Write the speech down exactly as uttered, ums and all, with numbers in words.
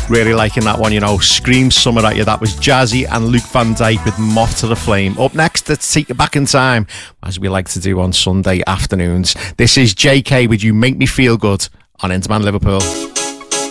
Really liking that one, you know, screams summer at you. That was Jazzy and Luke Van Dijk with Moth to the Flame. Up next, let's take you back in time, as we like to do on Sunday afternoons. This is J K with You Make Me Feel Good on Interman Liverpool.